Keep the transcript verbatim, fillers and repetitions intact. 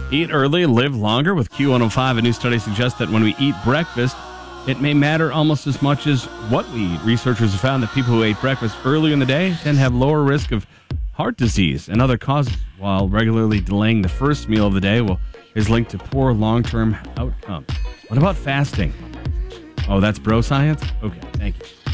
Eat early, live longer. With Q one oh five, a new study suggests that when we eat breakfast, it may matter almost as much as what we eat. Researchers have found that people who ate breakfast early in the day tend to have lower risk of heart disease and other causes, while regularly delaying the first meal of the day will, is linked to poor long-term outcomes. What about fasting? Oh, that's bro science? Okay, thank you.